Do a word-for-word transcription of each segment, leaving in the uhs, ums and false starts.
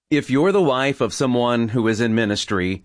If you're the wife of someone who is in ministry,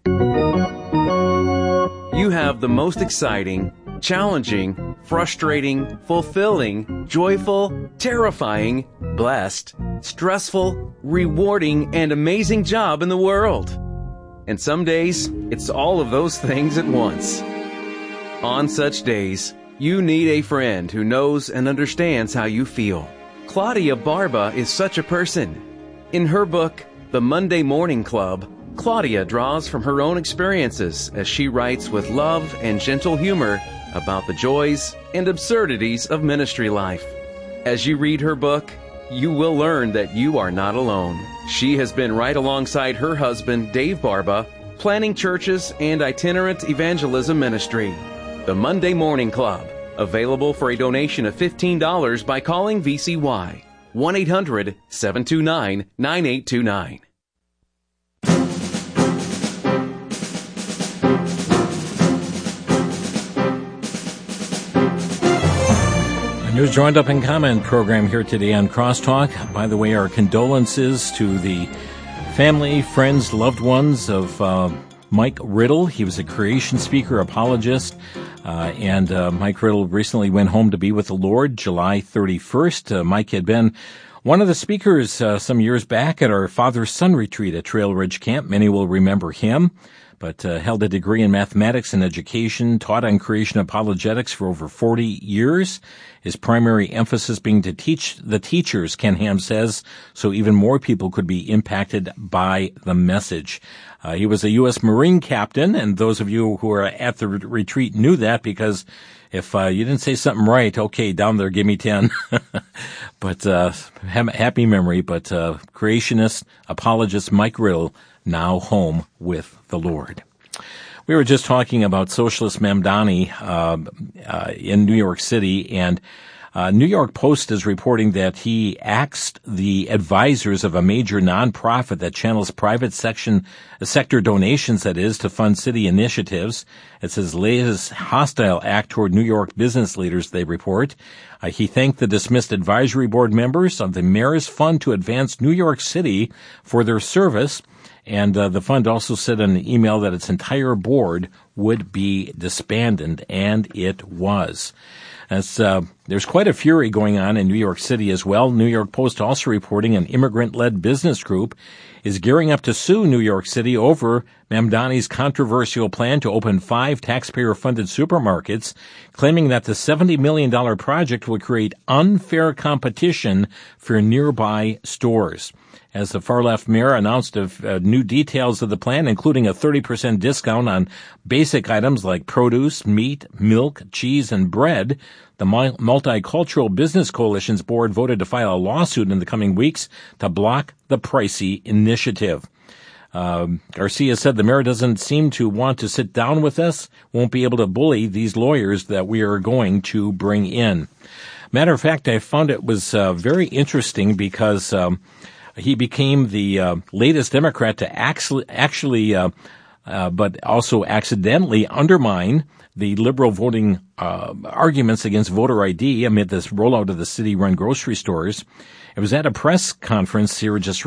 you have the most exciting, challenging, frustrating, fulfilling, joyful, terrifying, blessed, stressful, rewarding, and amazing job in the world. And some days, it's all of those things at once. On such days, you need a friend who knows and understands how you feel. Claudia Barba is such a person. In her book, The Monday Morning Club, Claudia draws from her own experiences as she writes with love and gentle humor about the joys and absurdities of ministry life. As you read her book, you will learn that you are not alone. She has been right alongside her husband, Dave Barba, planning churches and itinerant evangelism ministry. The Monday Morning Club, available for a donation of fifteen dollars by calling V C Y, one eight hundred, seven two nine, nine eight two nine. News Joined Up and Comment program here today on Crosstalk. By the way, our condolences to the family, friends, loved ones of uh, Mike Riddle. He was a creation speaker, apologist, uh, and uh, Mike Riddle recently went home to be with the Lord July thirty-first. Uh, Mike had been one of the speakers uh, some years back at our father-son retreat at Trail Ridge Camp. Many will remember him. But uh, held a degree in mathematics and education, taught on creation apologetics for over forty years. His primary emphasis being to teach the teachers, Ken Ham says, so even more people could be impacted by the message. Uh, he was a U S Marine captain, and those of you who are at the re- retreat knew that, because if uh, you didn't say something right, okay, down there, give me ten. But uh, ha- happy memory, but uh, creationist, apologist Mike Riddle, now home with the Lord. We were just talking about Socialist Mamdani uh, uh, in New York City, and uh, New York Post is reporting that he axed the advisors of a major nonprofit that channels private section sector donations, that is, to fund city initiatives. It's his latest hostile act toward New York business leaders, they report. Uh, he thanked the dismissed advisory board members of the Mayor's Fund to Advance New York City for their service. And uh, the fund also said in an email that its entire board would be disbanded, and it was. As, uh, there's quite a fury going on in New York City as well. New York Post also reporting an immigrant-led business group is gearing up to sue New York City over Mamdani's controversial plan to open five taxpayer-funded supermarkets, claiming that the seventy million dollars project would create unfair competition for nearby stores. As the far-left mayor announced of uh, new details of the plan, including a thirty percent discount on basic items like produce, meat, milk, cheese, and bread, the Multicultural Business Coalition's board voted to file a lawsuit in the coming weeks to block the pricey initiative. Um, Garcia said the mayor doesn't seem to want to sit down with us, won't be able to bully these lawyers that we are going to bring in. Matter of fact, I found it was uh, very interesting because um, he became the uh, latest Democrat to actually, actually uh, uh, but also accidentally undermine the liberal voting uh, arguments against voter I D amid this rollout of the city-run grocery stores. It was at a press conference here just